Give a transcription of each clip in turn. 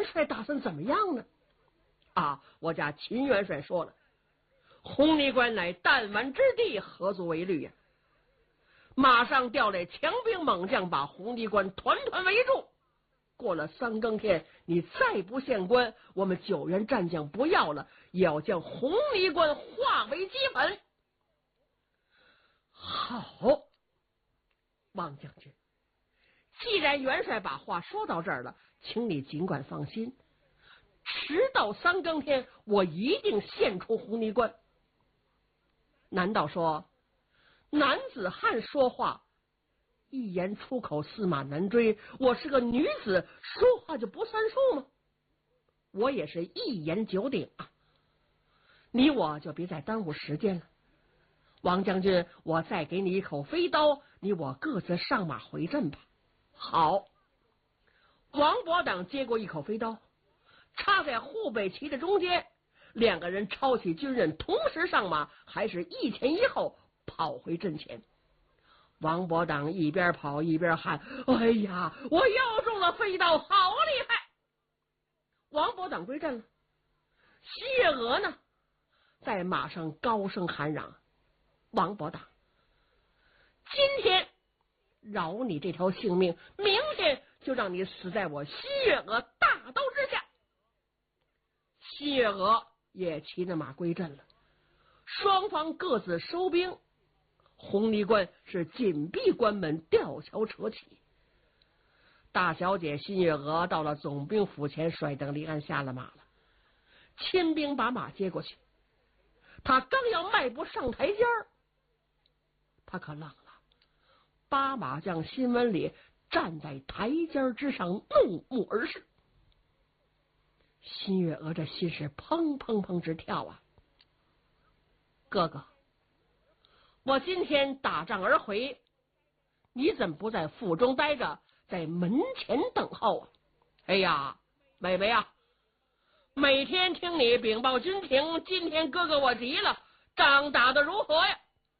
帅打算怎么样呢？啊，我家秦元帅说了，红泥关乃弹丸之地，何足为虑呀！马上调来强兵猛将，把红泥关团团围住。过了3更天，你再不献关，我们9员战将不要了，也要将红泥关化为齑粉。好，王将军，既然元帅把话说到这儿了，请你尽管放心，迟到3更天，我一定献出红泥关。难道说男子汉说话一言出口驷马难追，我是个女子说话就不算数吗？我也是一言九鼎啊！你我就别再耽误时间了。王将军，我再给你一口飞刀，你我各自上马回阵吧。好。王伯党接过一口飞刀，插在护卫旗的中间，2个人抄起军刃，同时上马，还是一前一后跑回阵前。王伯党一边跑一边喊：哎呀，我又中了飞刀，好厉害！王伯党归阵了，西月娥呢，在马上高声喊嚷：王伯党，今天饶你这条性命，明天就让你死在我西月娥大刀之下。西月娥也骑着马归阵了，双方各自收兵。红泥关是紧闭关门，吊桥扯起。大小姐新月娥到了总兵府前，甩灯离鞍下了马了。亲兵把马接过去，他刚要迈步上台阶儿，他可愣了。八马将辛文礼站在台阶之上，怒目而视。新月娥这心是砰砰砰直跳啊！哥哥，我今天打仗而回，你怎么不在府中待着，在门前等候啊？哎呀，妹妹啊，每天听你禀报军情，今天哥哥我急了，仗打得如何呀？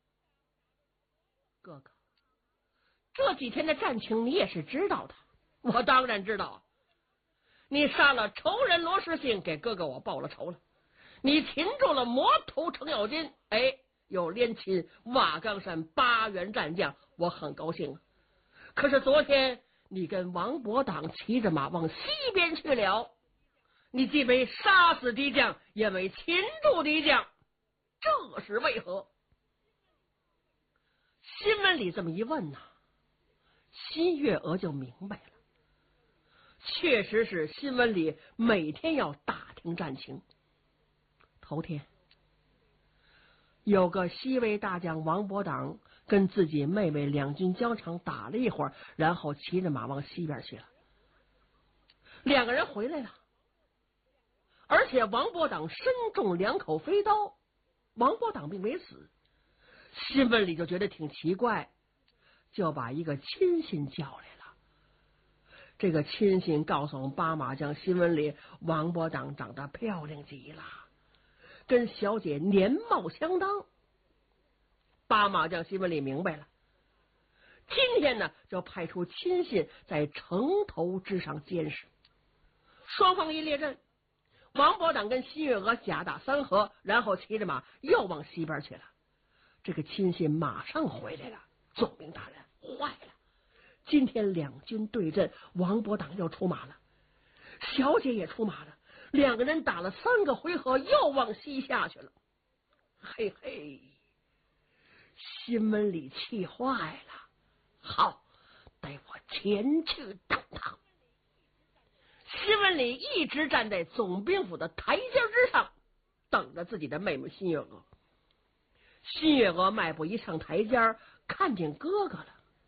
哥哥，这几天的战情你也是知道的。我当然知道，你杀了仇人罗世信，给哥哥我报了仇了。你擒住了魔头程咬金，又连擒瓦岗山8员战将，我很高兴啊。可是昨天你跟王伯党骑着马往西边去了，你既没杀死敌将，也没擒住敌将，这是为何？新闻里这么一问新月娥就明白了。确实是新闻里每天要打听战情。头天有个西魏大将王伯党跟自己妹妹两军交场打了一会儿，然后骑着马往西边去了。2个人回来了，而且王伯党身中2口飞刀，王伯党并没死。新闻里就觉得挺奇怪，就把一个亲信叫来了。这个亲信告诉我们八马将新闻里，王伯党长得漂亮极了，跟小姐年貌相当。八马将新闻里明白了，今天呢就派出亲信在城头之上监视。双方一列阵，王伯党跟新月娥假打3合，然后骑着马又往西边去了。这个亲信马上回来了，总兵大人，坏了，今天2军对阵，王伯党又出马了，小姐也出马了，2个人打了3个回合，又往西下去了。嘿嘿，新闻里气坏了，好，待我前去等他。新闻里一直站在总兵府的台阶之上，等着自己的妹妹新月娥。新月娥迈步一上台阶，看见哥哥了，